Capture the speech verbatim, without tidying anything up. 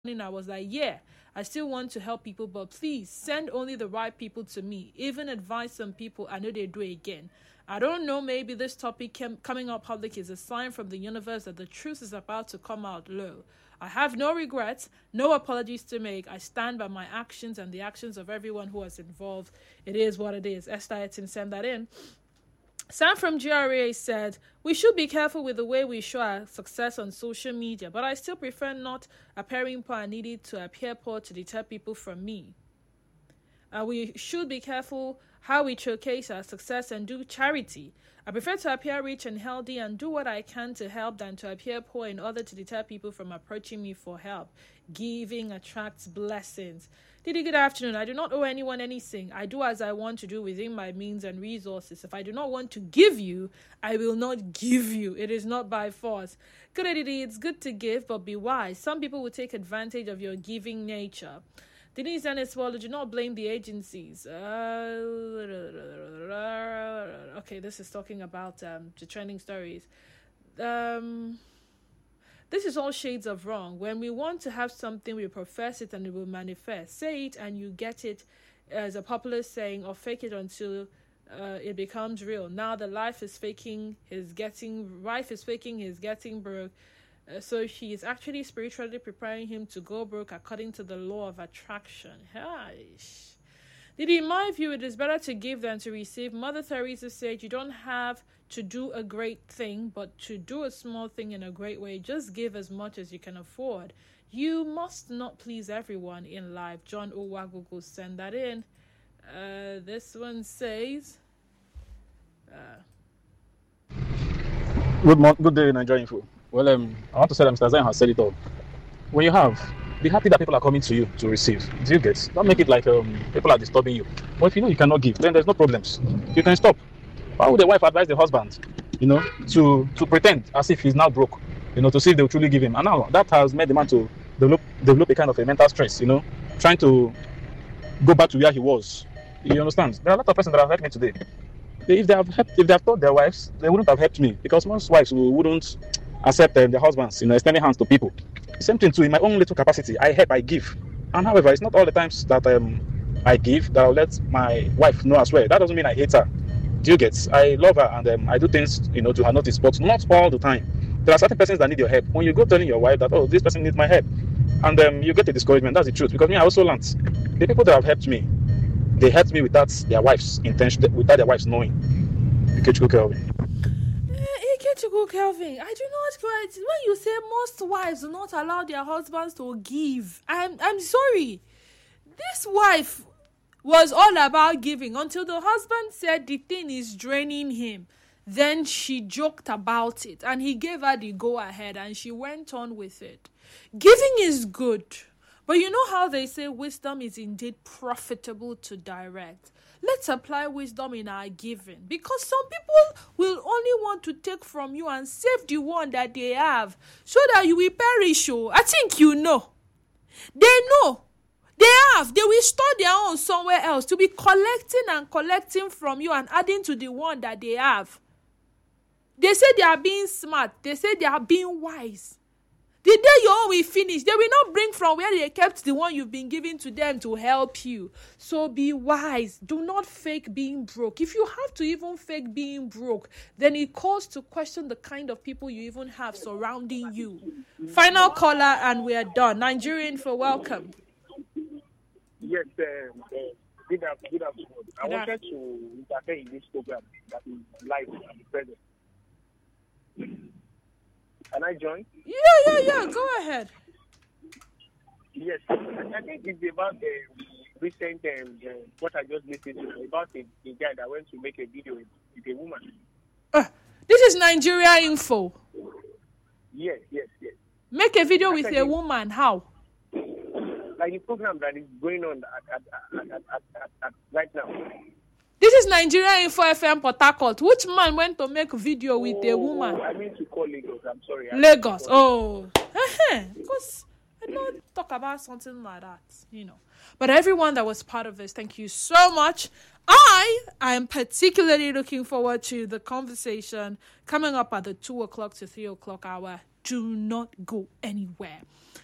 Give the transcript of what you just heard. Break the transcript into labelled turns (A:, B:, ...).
A: I was like, yeah, I still want to help people, but please send only the right people to me. Even advise some people, I know they do it again. I don't know, maybe this topic came, coming out public is a sign from the universe that the truth is about to come out low. I have no regrets, no apologies to make. I stand by my actions and the actions of everyone who was involved. It is what it is. Esther Etin sent that in. Sam from G R A said, we should be careful with the way we show our success on social media, but I still prefer not appearing poor and needed to appear poor to deter people from me. Uh, we should be careful how we showcase our success and do charity. I prefer to appear rich and healthy and do what I can to help than to appear poor in order to deter people from approaching me for help. Giving attracts blessings. Didi, good afternoon. I do not owe anyone anything. I do as I want to do within my means and resources. If I do not want to give you, I will not give you. It is not by force. Good, Didi. It's good to give, but be wise. Some people will take advantage of your giving nature. Denise Dennis Waller, do not blame the agencies. Uh, okay, this is talking about um, the trending stories. Um... This is all shades of wrong. When we want to have something, we profess it and it will manifest. Say it and you get it, as a popular saying, or fake it until uh, it becomes real. Now the life is faking, is getting, life is faking, is getting broke. Uh, so she is actually spiritually preparing him to go broke according to the law of attraction. Hish. Didi, in my view, it is better to give than to receive. Mother Teresa said, you don't have to do a great thing, but to do a small thing in a great way. Just give as much as you can afford. You must not please everyone in life. John Owagogo send that in. Uh, this one says... Uh,
B: Good morning, good day, Nigerian Info. Well, um, I want to say that Mister Zain has said it all. When you have, be happy that people are coming to you to receive. Do you get? Don't make it like um, people are disturbing you. But if you know you cannot give, then there's no problems. You can stop. Why would the wife advise the husband, you know, to to pretend as if he's now broke, you know, to see if they'll truly give him? And now that has made the man to develop develop a kind of a mental stress, you know, trying to go back to where he was. You understand? There are a lot of persons that have helped me today. If they have helped, if they have told their wives, they wouldn't have helped me, because most wives wouldn't accept uh, their husbands, you know, extending hands to people. Same thing too. In my own little capacity, I help, I give, and however, it's not all the times that um I give that I'll let my wife know as well. That doesn't mean I hate her. Do you get? I love her and um, I do things, you know, to her notice, but not all the time. There are certain persons that need your help. When you go telling your wife that, oh, this person needs my help, and um, you get a discouragement. That's the truth. Because me, I also learned the people that have helped me, they helped me without their wife's intention, without their wives knowing. Ikechukwu Kelvin.
A: Ikechukwu Kelvin, I do not quite. When you say most wives do not allow their husbands to give, I'm I'm sorry. This wife was all about giving until the husband said the thing is draining him. Then she joked about it and he gave her the go ahead and she went on with it. Giving is good, but you know how they say wisdom is indeed profitable to direct. Let's apply wisdom in our giving, because some people will only want to take from you and save the one that they have so that you will perish. Oh, I think you know. They know. They have. They will store their own somewhere else to be collecting and collecting from you and adding to the one that they have. They say they are being smart. They say they are being wise. The day your own will finish, they will not bring from where they kept the one you've been giving to them to help you. So be wise. Do not fake being broke. If you have to even fake being broke, then it calls to question the kind of people you even have surrounding you. Final caller and we are done. Nigerian for welcome.
C: Yes, um, uh, good, afternoon, good afternoon. I good wanted afternoon. to interfere in this program that is live and present. Can I join?
A: Yeah, yeah, yeah. Go ahead.
C: Yes, I think it's about the uh, recent, um, uh, what I just listened to, about a, a guy that went to make a video with, with a woman.
A: Uh, this is Nigeria Info.
C: Yes, yes, yes.
A: Make a video with a woman. How?
C: Like the program that is going on at, at, at, at, at, at right now.
A: This is Nigeria Info F M Port Harcourt. Which man went to make video with
C: oh,
A: a woman?
C: I mean to call Lagos. I'm sorry. I
A: Lagos. Oh. Because I don't talk about something like that, you know. But everyone that was part of this, thank you so much. I am particularly looking forward to the conversation coming up at the two o'clock to three o'clock hour. Do not go anywhere.